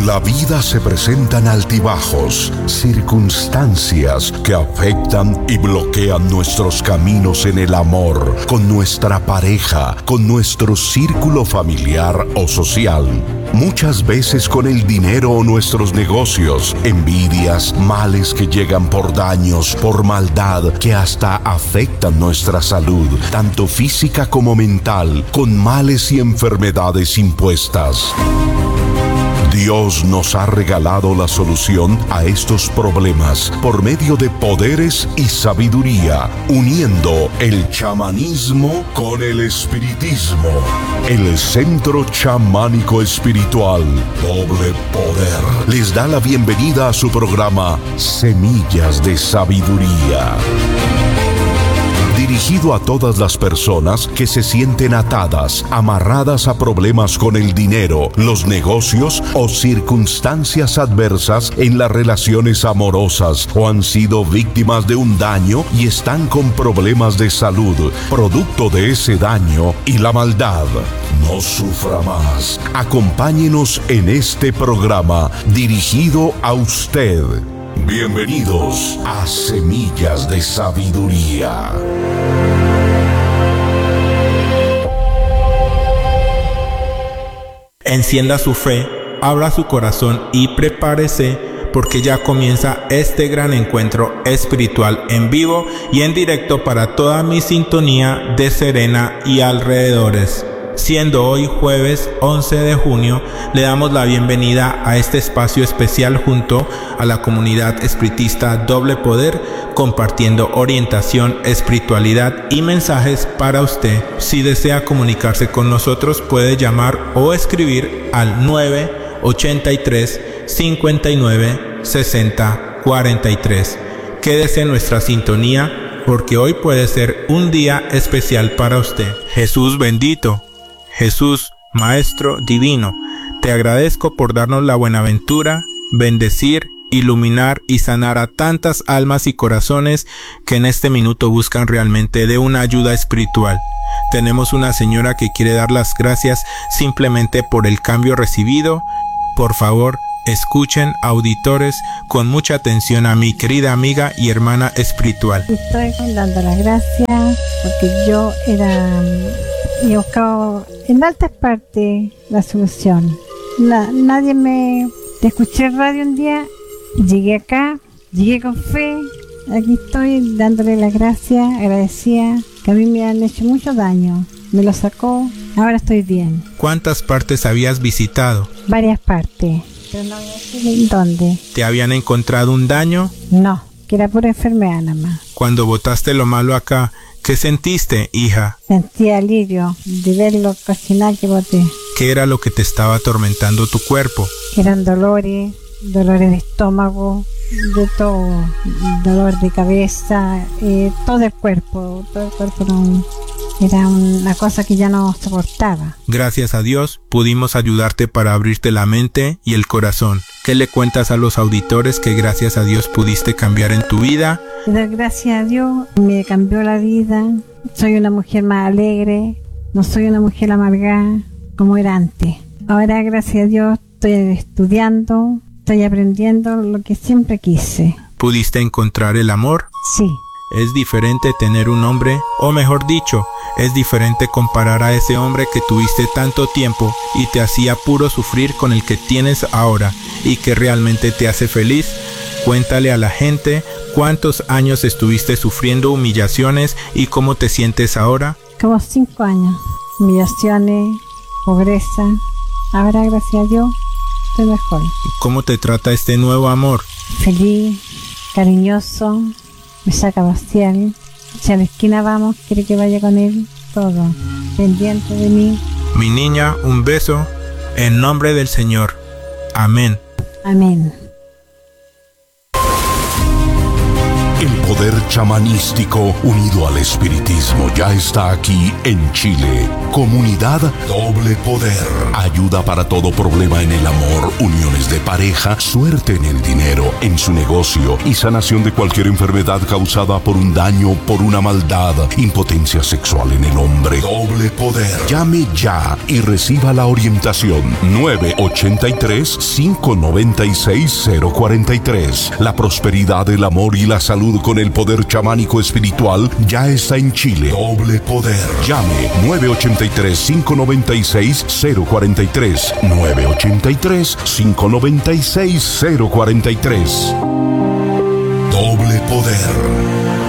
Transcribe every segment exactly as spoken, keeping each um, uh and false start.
En la vida se presentan altibajos, circunstancias que afectan y bloquean nuestros caminos en el amor, con nuestra pareja, con nuestro círculo familiar o social. Muchas veces con el dinero o nuestros negocios, envidias, males que llegan por daños, por maldad, que hasta afectan nuestra salud, tanto física como mental, con males y enfermedades impuestas. Dios nos ha regalado la solución a estos problemas por medio de poderes y sabiduría, uniendo el chamanismo con el espiritismo. El Centro Chamánico Espiritual Doble Poder les da la bienvenida a su programa Semillas de Sabiduría, dirigido a todas las personas que se sienten atadas, amarradas a problemas con el dinero, los negocios o circunstancias adversas en las relaciones amorosas, o han sido víctimas de un daño y están con problemas de salud, producto de ese daño y la maldad. No sufra más. Acompáñenos en este programa dirigido a usted. Bienvenidos a Semillas de Sabiduría. Encienda su fe, abra su corazón y prepárese, porque ya comienza este gran encuentro espiritual en vivo y en directo para toda mi sintonía de Serena y alrededores. Siendo hoy jueves once de junio, le damos la bienvenida a este espacio especial junto a la comunidad espiritista Doble Poder, compartiendo orientación, espiritualidad y mensajes para usted. Si desea comunicarse con nosotros, puede llamar o escribir al nueve ochenta y tres, cincuenta y nueve, sesenta, cuarenta y tres. Quédese en nuestra sintonía, porque hoy puede ser un día especial para usted. Jesús bendito, Jesús, Maestro Divino, te agradezco por darnos la buenaventura, bendecir, iluminar y sanar a tantas almas y corazones que en este minuto buscan realmente de una ayuda espiritual. Tenemos una señora que quiere dar las gracias simplemente por el cambio recibido. Por favor, escuchen, auditores, con mucha atención a mi querida amiga y hermana espiritual. Estoy dando las gracias porque yo era... y buscaba en altas partes la solución. La, nadie me... Escuché radio un día, llegué acá, llegué con fe, aquí estoy dándole las gracias, agradecida, que a mí me han hecho mucho daño. Me lo sacó, ahora estoy bien. ¿Cuántas partes habías visitado? Varias partes, pero no voy a decir dónde. ¿Te habían encontrado un daño? No, que era pura enfermedad nada más. Cuando botaste lo malo acá, ¿qué sentiste, hija? Sentí alivio de verlo cocinar que boté. ¿Qué era lo que te estaba atormentando tu cuerpo? Eran dolores, dolores de estómago, de todo, dolor de cabeza, eh, todo el cuerpo, todo el cuerpo no, era una cosa que ya no soportaba. Gracias a Dios pudimos ayudarte para abrirte la mente y el corazón. ¿Qué le cuentas a los auditores que gracias a Dios pudiste cambiar en tu vida? Gracias a Dios me cambió la vida, soy una mujer más alegre, no soy una mujer amargada como era antes. Ahora gracias a Dios estoy estudiando, estoy aprendiendo lo que siempre quise. ¿Pudiste encontrar el amor? Sí. Es diferente tener un hombre, o mejor dicho, es diferente comparar a ese hombre que tuviste tanto tiempo y te hacía puro sufrir con el que tienes ahora y que realmente te hace feliz. Cuéntale a la gente cuántos años estuviste sufriendo humillaciones y cómo te sientes ahora. Como cinco años, humillaciones, pobreza. Ahora gracias a Dios estoy mejor. ¿Cómo te trata este nuevo amor? Feliz, cariñoso, me saca a pasear. Si a la esquina vamos, quiere que vaya con él, todo, pendiente de mí. Mi niña, un beso, en nombre del Señor. Amén. Amén. El poder chamanístico unido al espiritismo ya está aquí en Chile, Comunidad Doble Poder. Ayuda para todo problema en el amor, uniones de pareja, suerte en el dinero, en su negocio y sanación de cualquier enfermedad causada por un daño, por una maldad, impotencia sexual en el hombre. Doble Poder. Llame ya y reciba la orientación. nueve ocho tres, cinco nueve seis, cero cuatro tres. La prosperidad, el amor y la salud con el poder chamánico espiritual ya está en Chile. Doble Poder. Llame nueve ocho tres, cinco nueve seis, cero cuatro tres. nueve ocho tres, cinco nueve seis, cero cuatro tres. Doble Poder.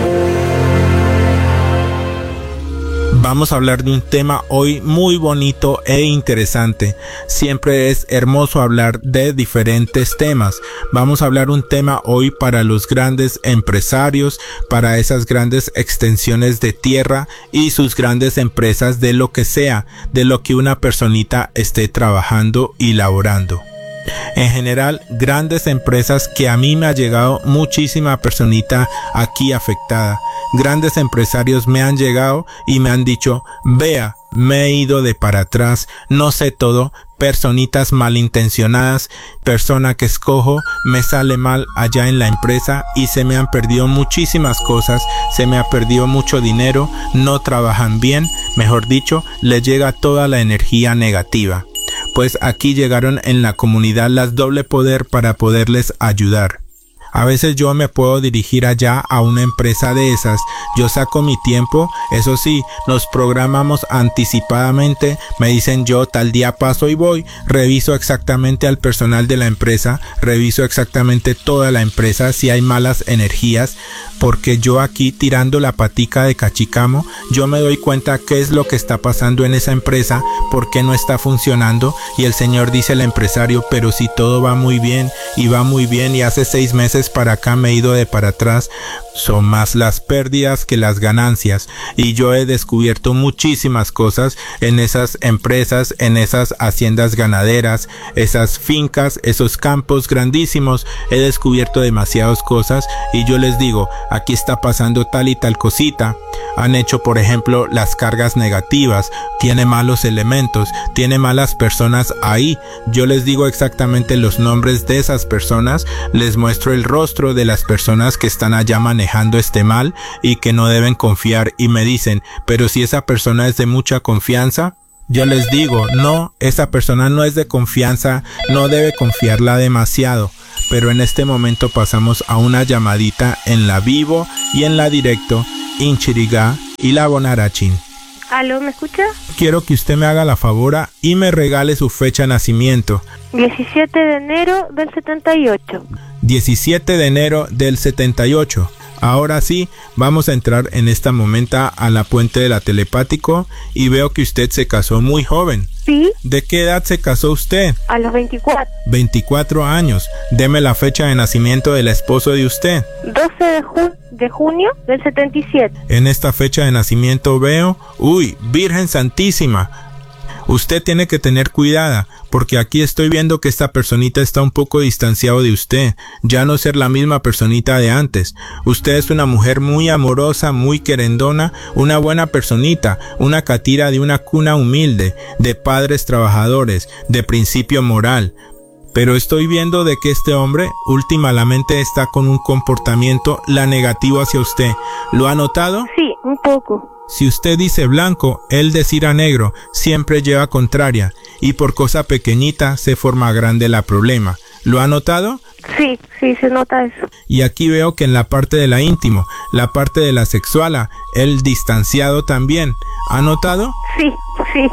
Vamos a hablar de un tema hoy muy bonito e interesante. Siempre es hermoso hablar de diferentes temas. Vamos a hablar un tema hoy para los grandes empresarios, para esas grandes extensiones de tierra y sus grandes empresas de lo que sea, de lo que una personita esté trabajando y laborando. En general, grandes empresas que a mí me ha llegado muchísima personita aquí afectada. Grandes empresarios me han llegado y me han dicho, vea, me he ido de para atrás, no sé todo, personitas malintencionadas, persona que escojo, me sale mal allá en la empresa y se me han perdido muchísimas cosas, se me ha perdido mucho dinero, no trabajan bien, mejor dicho, les llega toda la energía negativa. Pues aquí llegaron en la comunidad las Doble Poder para poderles ayudar. A veces yo me puedo dirigir allá a una empresa de esas, yo saco mi tiempo, eso sí, nos programamos anticipadamente, me dicen yo tal día paso y voy, reviso exactamente al personal de la empresa, reviso exactamente toda la empresa si hay malas energías, porque yo aquí tirando la patica de cachicamo, yo me doy cuenta qué es lo que está pasando en esa empresa, por qué no está funcionando, y el señor dice al empresario, pero si todo va muy bien, y va muy bien, y hace seis meses para acá me he ido de para atrás, son más las pérdidas que las ganancias, y yo he descubierto muchísimas cosas en esas empresas, en esas haciendas ganaderas, esas fincas, esos campos grandísimos, he descubierto demasiadas cosas, y yo les digo, aquí está pasando tal y tal cosita, han hecho por ejemplo las cargas negativas, tiene malos elementos, tiene malas personas ahí, yo les digo exactamente los nombres de esas personas, les muestro el rostro de las personas que están allá manejando este mal y que no deben confiar, y me dicen, pero si esa persona es de mucha confianza, yo les digo, no, esa persona no es de confianza, no debe confiarla demasiado. Pero en este momento pasamos a una llamadita en la vivo y en la directo, Inchirigá y la Bonarachin. ¿Aló, me escucha? Quiero que usted me haga la favora y me regale su fecha de nacimiento. diecisiete de enero del setenta y ocho. diecisiete de enero del setenta y ocho. Ahora sí, vamos a entrar en esta momenta a la puente de la telepático y veo que usted se casó muy joven. ¿Sí? ¿De qué edad se casó usted? A los veinticuatro. veinticuatro años. Deme la fecha de nacimiento del esposo de usted. doce de, ju de junio del setenta y siete. En esta fecha de nacimiento veo, uy, Virgen Santísima. Usted tiene que tener cuidado, porque aquí estoy viendo que esta personita está un poco distanciado de usted, ya no ser la misma personita de antes. Usted es una mujer muy amorosa, muy querendona, una buena personita, una catira de una cuna humilde, de padres trabajadores, de principio moral. Pero estoy viendo de que este hombre últimamente está con un comportamiento la negativo hacia usted. ¿Lo ha notado? Sí, un poco. Si usted dice blanco, él decirá negro, siempre lleva contraria, y por cosa pequeñita se forma grande la problema. ¿Lo ha notado? Sí, sí, se nota eso. Y aquí veo que en la parte de la íntimo, la parte de la sexuala, el distanciado también. ¿Ha notado? Sí, sí.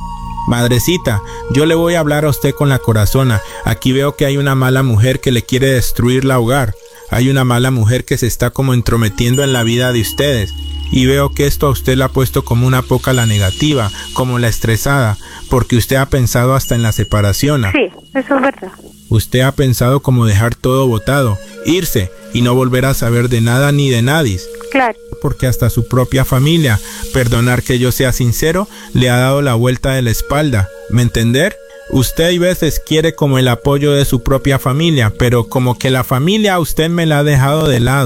Madrecita, yo le voy a hablar a usted con la corazona. Aquí veo que hay una mala mujer que le quiere destruir la hogar. Hay una mala mujer que se está como entrometiendo en la vida de ustedes. Y veo que esto a usted la ha puesto como una poca la negativa, como la estresada, porque usted ha pensado hasta en la separación. Sí, eso es verdad. Usted ha pensado como dejar todo botado, irse y no volver a saber de nada ni de nadie. Claro. Porque hasta su propia familia, perdonar que yo sea sincero, le ha dado la vuelta de la espalda. ¿Me entender? Usted a veces quiere como el apoyo de su propia familia, pero como que la familia a usted me la ha dejado de lado.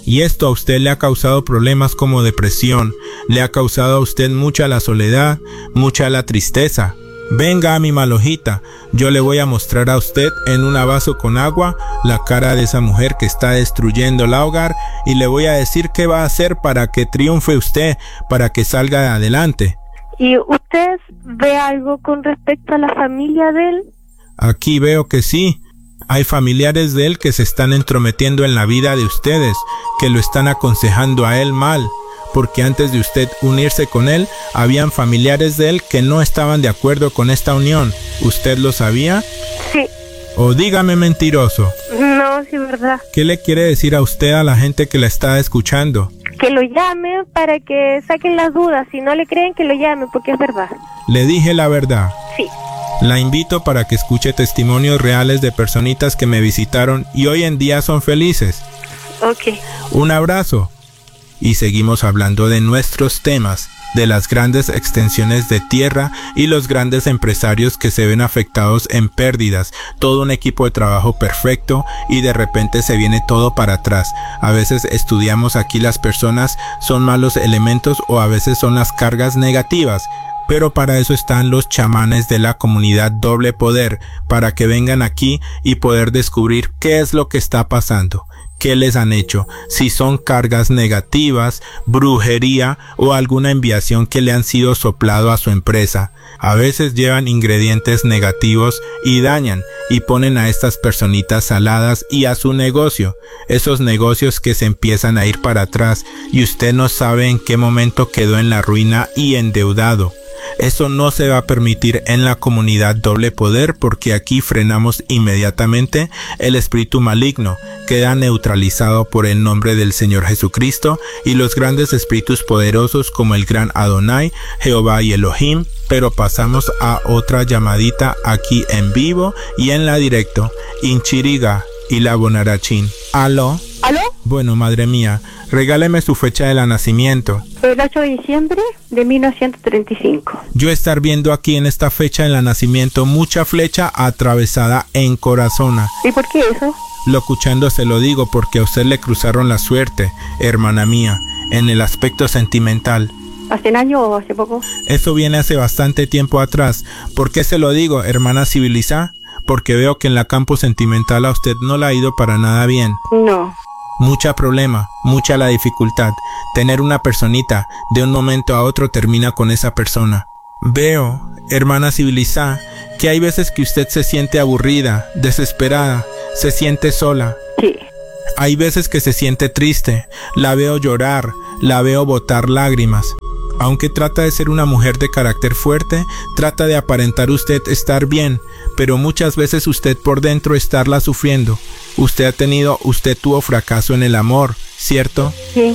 Y esto a usted le ha causado problemas como depresión, le ha causado a usted mucha la soledad, mucha la tristeza. Venga a mi malojita, yo le voy a mostrar a usted en un vaso con agua la cara de esa mujer que está destruyendo el hogar y le voy a decir qué va a hacer para que triunfe usted, para que salga adelante. ¿Y usted ve algo con respecto a la familia de él? Aquí veo que sí. Hay familiares de él que se están entrometiendo en la vida de ustedes, que lo están aconsejando a él mal. Porque antes de usted unirse con él, habían familiares de él que no estaban de acuerdo con esta unión. ¿Usted lo sabía? Sí. O dígame mentiroso. No, sí, verdad. ¿Qué le quiere decir a usted a la gente que la está escuchando? Que lo llame para que saquen las dudas. Si no le creen, que lo llame, porque es verdad. Le dije la verdad. Sí. La invito para que escuche testimonios reales de personitas que me visitaron y hoy en día son felices. Ok. Un abrazo. Y seguimos hablando de nuestros temas, de las grandes extensiones de tierra y los grandes empresarios que se ven afectados en pérdidas, todo un equipo de trabajo perfecto y de repente se viene todo para atrás. A veces estudiamos aquí las personas son malos elementos o a veces son las cargas negativas. Pero para eso están los chamanes de la comunidad Doble Poder, para que vengan aquí y poder descubrir qué es lo que está pasando. ¿Qué les han hecho? Si son cargas negativas, brujería o alguna enviación que le han sido soplado a su empresa. A veces llevan ingredientes negativos y dañan y ponen a estas personitas saladas y a su negocio. Esos negocios que se empiezan a ir para atrás y usted no sabe en qué momento quedó en la ruina y endeudado. Eso no se va a permitir en la comunidad Doble Poder porque aquí frenamos inmediatamente el espíritu maligno, queda neutralizado por el nombre del Señor Jesucristo y los grandes espíritus poderosos como el gran Adonai, Jehová y Elohim. Pero pasamos a otra llamadita aquí en vivo y en la directo. Inchiriga y la Bonarachín. ¿Aló? ¿Aló? Bueno, madre mía, regáleme su fecha de la nacimiento. El ocho de diciembre de mil novecientos treinta y cinco. Yo estar viendo aquí en esta fecha de la nacimiento mucha flecha atravesada en corazona. ¿Y por qué eso? Locuchando se lo digo porque a usted le cruzaron la suerte, hermana mía, en el aspecto sentimental. ¿Hace un año o hace poco? Eso viene hace bastante tiempo atrás. ¿Por qué se lo digo, hermana civilizada? Porque veo que en la campo sentimental a usted no le ha ido para nada bien. No. Mucha problema, mucha la dificultad. Tener una personita, de un momento a otro termina con esa persona. Veo, hermana civilizada, que hay veces que usted se siente aburrida, desesperada, se siente sola. Sí. Hay veces que se siente triste, la veo llorar, la veo botar lágrimas. Aunque trata de ser una mujer de carácter fuerte, trata de aparentar usted estar bien, pero muchas veces usted por dentro estarla sufriendo. Usted ha tenido, usted tuvo fracaso en el amor, ¿cierto? Sí.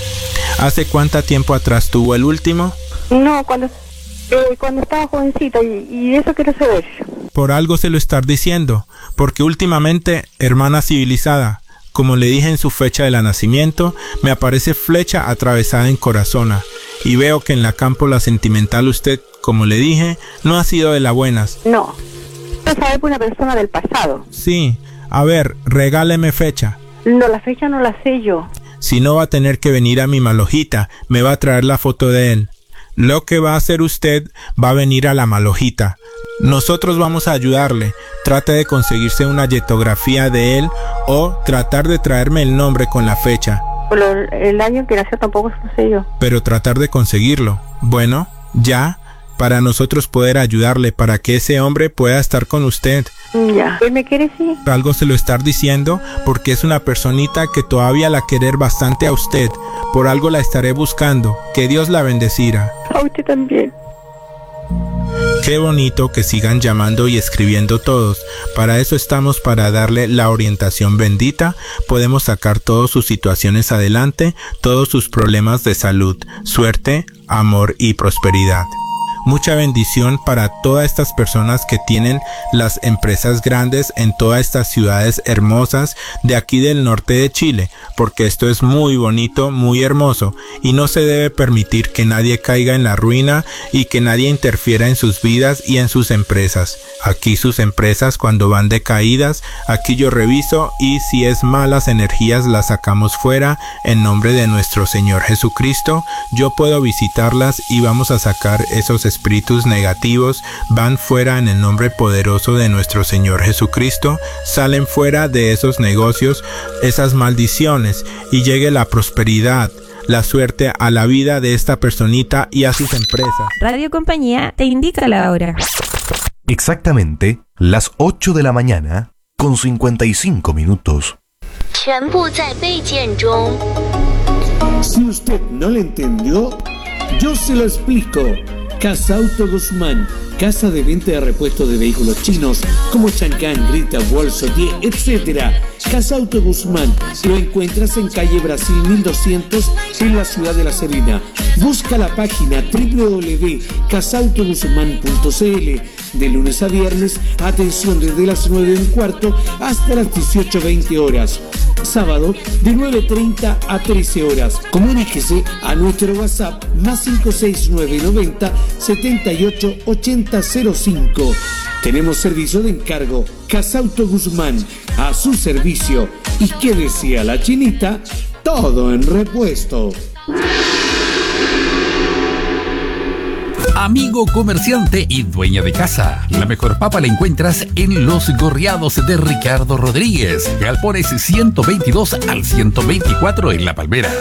¿Hace cuánto tiempo atrás tuvo el último? No, cuando, eh, cuando estaba jovencita y, y eso quiero saber. Por algo se lo estar diciendo, porque últimamente, hermana civilizada, como le dije en su fecha de la nacimiento, me aparece flecha atravesada en corazona. Y veo que en la campo la sentimental usted, como le dije, no ha sido de las buenas. No. Usted sabe por una persona del pasado. Sí. A ver, regáleme fecha. No, la fecha no la sé yo. Si no, va a tener que venir a mi malojita. Me va a traer la foto de él. Lo que va a hacer usted, va a venir a la malojita. Nosotros vamos a ayudarle. Trate de conseguirse una yetografía de él o tratar de traerme el nombre con la fecha. Por el año que nació tampoco lo sé yo. Pero tratar de conseguirlo. Bueno, ya, para nosotros poder ayudarle, para que ese hombre pueda estar con usted. Ya. ¿Él me quiere, sí? Algo se lo estar diciendo porque es una personita que todavía la querer bastante a usted. Por algo la estaré buscando. Que Dios la bendecirá. A usted también. Qué bonito que sigan llamando y escribiendo todos. Para eso estamos, para darle la orientación bendita. Podemos sacar todas sus situaciones adelante, todos sus problemas de salud, suerte, amor y prosperidad. mucha bendición para todas estas personas que tienen las empresas grandes en todas estas ciudades hermosas de aquí del norte de Chile, porque esto es muy bonito, muy hermoso, y no se debe permitir que nadie caiga en la ruina y que nadie interfiera en sus vidas y en sus empresas. Aquí sus empresas, cuando van decaídas, aquí yo reviso, y si es malas energías las sacamos fuera en nombre de nuestro Señor Jesucristo. Yo puedo visitarlas y vamos a sacar esos espíritus negativos, van fuera en el nombre poderoso de nuestro Señor Jesucristo, salen fuera de esos negocios, esas maldiciones, y llegue la prosperidad, la suerte a la vida de esta personita y a sus empresas. Radio Compañía te indica la hora. Exactamente las ocho de la mañana con cincuenta y cinco minutos. Si usted no lo entendió, yo se lo explico. Casa Auto Guzmán, casa de venta de repuestos de vehículos chinos como Chang'an, Grita, Bolso, Die, etcétera. Casa Auto Guzmán, lo encuentras en calle Brasil mil doscientos en la ciudad de La Serena. Busca la página doble u doble u doble u punto casa auto guzmán punto c l. De lunes a viernes, atención desde las nueve y cuarto hasta las dieciocho veinte horas. Sábado de nueve treinta a trece horas. Comuníquese a nuestro WhatsApp más cinco seis nueve noventa setenta y ocho ochenta cero cinco. Tenemos servicio de encargo. Casa Auto Guzmán, a su servicio. ¿Y qué decía la chinita? Todo en repuesto. Amigo comerciante y dueña de casa, la mejor papa la encuentras en Los Gorriados de Ricardo Rodríguez, Galpones ciento veintidós al ciento veinticuatro en La Palmera.